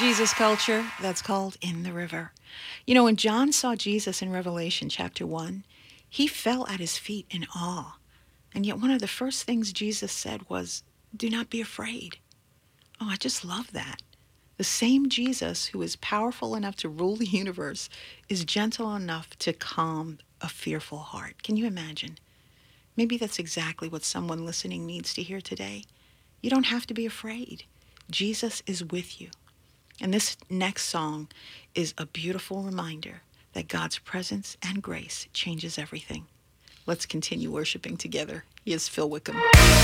Jesus culture, that's called In the River. You know, when John saw Jesus in Revelation chapter 1, he fell at his feet in awe. And yet, one of the first things Jesus said was, "Do not be afraid." Oh, I just love that. The same Jesus who is powerful enough to rule the universe is gentle enough to calm a fearful heart. Can you imagine? Maybe that's exactly what someone listening needs to hear today. You don't have to be afraid. Jesus is with you. And this next song is a beautiful reminder that God's presence and grace changes everything. Let's continue worshiping together. He is Phil Wickham.